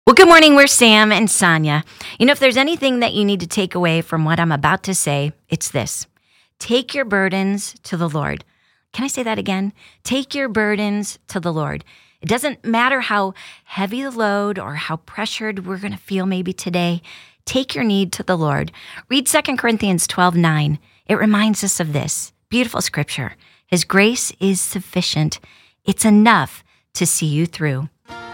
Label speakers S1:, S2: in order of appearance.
S1: Well, good morning. We're Sam and Sonia. If there's anything that you need to take away from what I'm about to say, it's this. Take your burdens to the Lord. Can I say that again? Take your burdens to the Lord. It doesn't matter how heavy the load or how pressured we're going to feel maybe today. Take your need to the Lord. Read 2 Corinthians 12:9. It reminds us of this beautiful scripture. His grace is sufficient. It's enough to see you through.